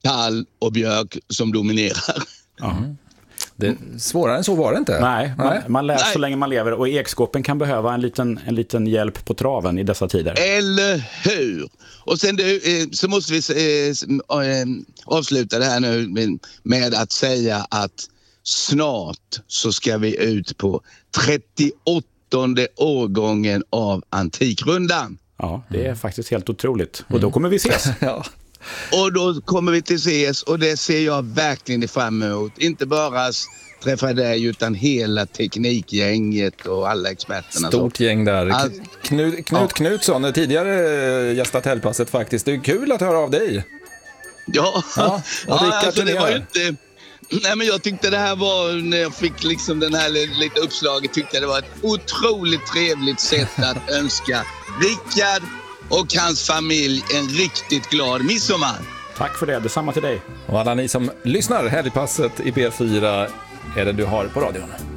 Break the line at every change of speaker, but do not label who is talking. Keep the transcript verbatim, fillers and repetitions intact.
tall och björk som dominerar.
Mm. Det, svårare än så var det inte.
Nej, man,
Nej.
man läser
Nej.
så länge man lever, och ekskåpen kan behöva en liten, en liten hjälp på traven i dessa tider.
Eller hur? Och sen det, eh, så måste vi eh, eh, avsluta det här nu med, med att säga att snart så ska vi ut på trettioåttonde årgången av Antikrundan.
Ja, det är faktiskt helt otroligt. Och då kommer vi ses.
Ja.
Och då kommer vi till ses, och det ser jag verkligen fram emot. Inte bara träffa dig utan hela teknikgänget och alla experterna.
Stort gäng där.
All...
Knut, Knut
ja.
Knutsson, tidigare gästat Helgpasset faktiskt. Det är kul att höra av dig.
Ja,
ja,
ja alltså det var ju inte... Nej, men jag tyckte det här var, när jag fick liksom den här lite uppslaget, tyckte jag det var ett otroligt trevligt sätt att önska Rickard och hans familj en riktigt glad midsommar.
Tack för det, detsamma till dig.
Och alla ni som lyssnar, Helgpasset i P fyra är det du har på radion.